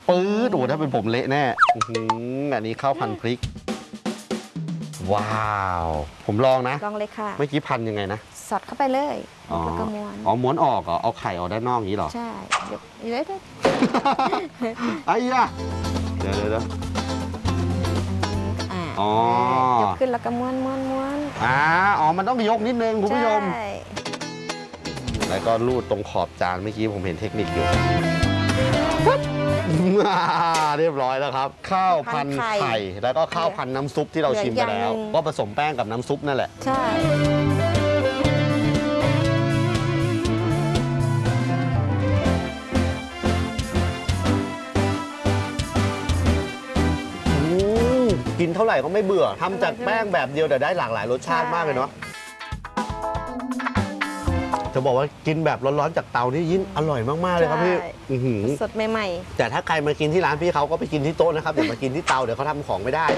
ปื๊ดโอ้ถ้าเป็นผมเละแน่อันนี้ข้าวพันพริกว้าวผมลองนะลองเลยค่ะเมื่อกี้พันยังไงนะสอดเข้าไปเลยแล้วก็ม้วนม้วนออกเหรอเอาไข่ออกด้านนอกอย่างนี้เหรอใช่ยกเลยไอ้ยะเดี๋ยวยกขึ้นแล้วก็ม้วนมันต้องยกนิดนึงคุณผู้ชมแล้วก็ลูดตรงขอบจานเมื่อกี้ผมเห็นเทคนิคอยู่เรียบร้อยแล้วครับข้าวพันไข่แล้วก็ข้าวพันน้ำซุปที่เราชิมไปแล้วก็ผสมแป้งกับน้ำซุปนั่นแหละใช่กินเท่าไหร่ก็ไม่เบื่อทำจากแป้งแบบเดียวแต่ได้หลากหลายรสชาติมากเลยเนาะจะบอกว่ากินแบบร้อนๆจากเตานี่ยิ่งอร่อยมากๆเลยครับพี่สดใหม่ๆแต่ถ้าใครมากินที่ร้านพี่เขาก็ไปกินที่โต๊ะนะครับอย่ามากินที่เตาเดี๋ยวเขาทำของไม่ได้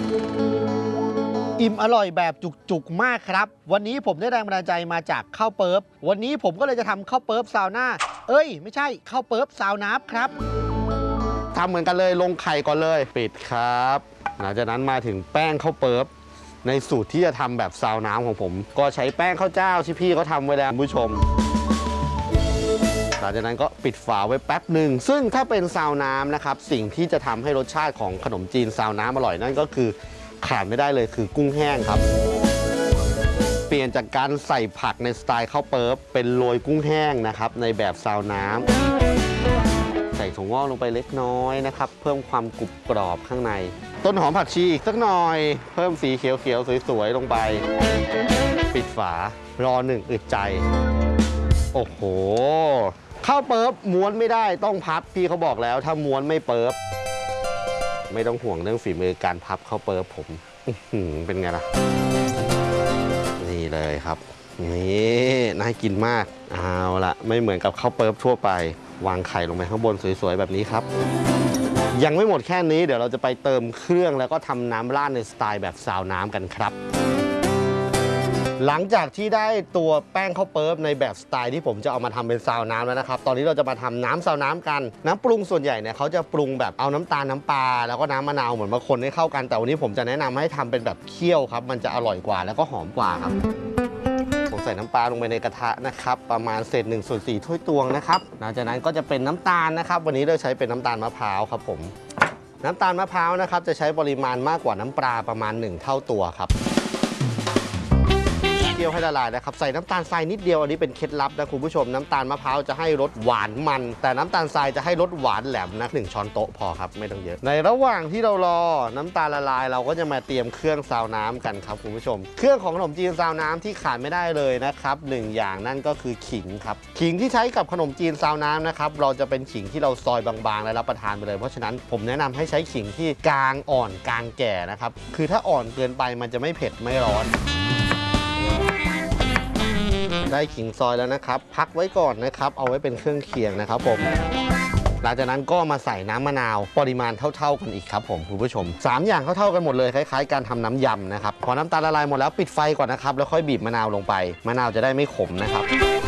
อิ่มอร่อยแบบจุกๆมากครับวันนี้ผมได้แรงบันดาลใจมาจากข้าวเปิ๊บวันนี้ผมก็เลยจะทำข้าวเปิ๊บซาวน่าไม่ใช่ข้าวเปิ๊บซาวน้ำครับทำเหมือนกันเลยลงไข่ก่อนเลยปิดครับหลังจากนั้นมาถึงแป้งข้าวเปิ๊บในสูตรที่จะทำแบบซาวน้ำของผมก็ใช้แป้งข้าวเจ้าที่พี่เขาทำไว้แล้วคุณผู้ชมหลังจากนั้นก็ปิดฝาไว้แป๊บหนึ่งซึ่งถ้าเป็นซาวน้ำนะครับสิ่งที่จะทำให้รสชาติของขนมจีนซาวน้ำอร่อยนั่นก็คือขาดไม่ได้เลยคือกุ้งแห้งครับเปลี่ยนจากการใส่ผักในสไตล์ข้าวเปิ๊บเป็นโรยกุ้งแห้งนะครับในแบบซาวน้ำใส่ถั่วงอกลงไปเล็กน้อยนะครับเพิ่มความกรุบกรอบข้างในต้นหอมผักชีอีกสักหน่อยเพิ่มสีเขียวๆสวยๆลงไปปิดฝารอ1 อึดใจโอ้โหข้าวเปิ๊บม้วนไม่ได้ต้องพับพี่เขาบอกแล้วถ้าม้วนไม่เปิ๊บไม่ต้องห่วงเรื่องฝีมือการพับข้าวเปิ๊บผมเป็นไงล่ะนี่เลยครับนี่น่ากินมากเอาละไม่เหมือนกับข้าวเปิ๊บทั่วไปวางไข่ลงไปข้างบนสวยๆแบบนี้ครับยังไม่หมดแค่นี้เดี๋ยวเราจะไปเติมเครื่องแล้วก็ทำน้ำราดในสไตล์แบบซาวน้ำกันครับหลังจากที่ได้ตัวแป้งข้าวเปิ๊บในแบบสไตล์ที่ผมจะเอามาทำเป็นซาวน้ำแล้วนะครับตอนนี้เราจะมาทำน้ำซาวน้ำกันน้ำปรุงส่วนใหญ่เนี่ยเขาจะปรุงแบบเอาน้ำตาลน้ำปลาแล้วก็น้ำมะนาวเหมือนมาคนให้เข้ากันแต่วันนี้ผมจะแนะนำให้ทำเป็นแบบเคี่ยวครับมันจะอร่อยกว่าแล้วก็หอมกว่าครับผมใส่น้ำปลาลงไปในกระทะนะครับประมาณเศษ1/4 ถ้วยตวงนะครับหลังจากนั้นก็จะเป็นน้ำตาลนะครับวันนี้เราใช้เป็นน้ำตาลมะพร้าวครับผมน้ำตาลมะพร้าวนะครับจะใช้ปริมาณมากกว่าน้ำปลาประมาณ1 เท่าตัวครับเคี่ยวให้ละลายนะครับใส่น้ำตาลทรายนิดเดียวอันนี้เป็นเคล็ดลับนะคุณผู้ชมน้ำตาลมะพร้าวจะให้รสหวานมันแต่น้ำตาลทรายจะให้รสหวานแหลมนะ1 ช้อนโต๊ะพอครับไม่ต้องเยอะในระหว่างที่เรารอน้ำตาลละลายเราก็จะมาเตรียมเครื่องซาวน้ำกันครับคุณผู้ชมเครื่องของขนมจีนซาวน้ำที่ขาดไม่ได้เลยนะครับ1 อย่างนั่นก็คือขิงครับขิงที่ใช้กับขนมจีนซาวน้ำนะครับเราจะเป็นขิงที่เราซอยบางๆและรับประทานไปเลยเพราะฉะนั้นผมแนะนำให้ใช้ขิงที่กลางอ่อนกลางแก่นะครับคือถ้าอ่อนเกินไปมันจะไม่เผ็ดไม่ร้อนได้ขิงซอยแล้วนะครับพักไว้ก่อนนะครับเอาไว้เป็นเครื่องเคียงนะครับผมหลังจากนั้นก็มาใส่น้ำมะนาวปริมาณเท่าๆกันอีกครับผมคุณผู้ชม3 อย่างเท่าๆกันหมดเลยคล้ายๆการทำน้ำยำนะครับพอน้ำตาลละลายหมดแล้วปิดไฟก่อนนะครับแล้วค่อยบีบมะนาวลงไปมะนาวจะได้ไม่ขมนะครับ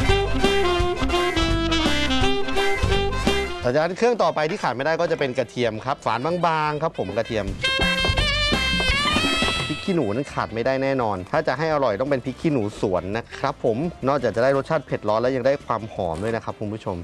หลังจากนั้นเครื่องต่อไปที่ขาดไม่ได้ก็จะเป็นกระเทียมครับฝานบางๆครับผมกระเทียมพริกขี้หนูนั้นขาดไม่ได้แน่นอนถ้าจะให้อร่อยต้องเป็นพริกขี้หนูสวนนะครับผมนอกจากจะได้รสชาติเผ็ดร้อนแล้วยังได้ความหอมด้วยนะครับคุณผู้ชม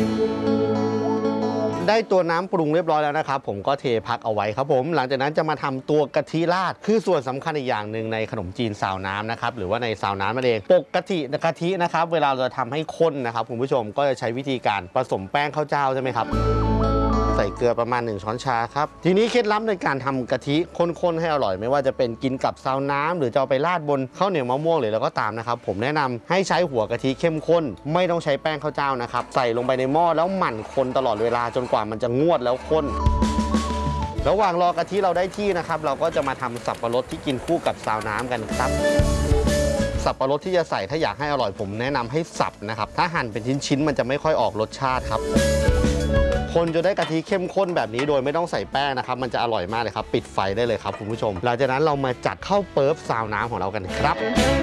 ได้ตัวน้ำปรุงเรียบร้อยแล้วนะครับผมก็เทพักเอาไว้ครับผมหลังจากนั้นจะมาทำตัวกะทิราดคือส่วนสำคัญอีกอย่างหนึ่งในขนมจีนซาวน้ำนะครับหรือว่าในซาวน้ำนั่นเองปกติกะทินะครับเวลาเราจะทำให้ข้นนะครับคุณผู้ชมก็จะใช้วิธีการผสมแป้งข้าวเจ้าใช่ไหมครับใส่เกลือประมาณ1 ช้อนชาครับทีนี้เคล็ดลับในการทำกะทิข้นๆให้อร่อยไม่ว่าจะเป็นกินกับซาวน้ำหรือจะเอาไปราดบนข้าวเหนียวมะม่วงหรือแล้วก็ตามนะครับผมแนะนำให้ใช้หัวกะทิเข้มข้นไม่ต้องใช้แป้งข้าวเจ้านะครับใส่ลงไปในหม้อแล้วหมั่นคนตลอดเวลาจนกว่ามันจะงวดแล้วข้นระหว่างรอกะทิเราได้ที่นะครับเราก็จะมาทำสับปะรดที่กินคู่กับซาวน้ำกันครับสับปะรดที่จะใส่ถ้าอยากให้อร่อยผมแนะนำให้สับนะครับถ้าหั่นเป็นชิ้นๆมันจะไม่ค่อยออกรสชาติครับคนจนได้กะทิเข้มข้นแบบนี้โดยไม่ต้องใส่แป้งนะครับมันจะอร่อยมากเลยครับปิดไฟได้เลยครับคุณผู้ชมหลังจากนั้นเรามาจัดข้าวเปิ๊บซาวน้ำของเรากันครับ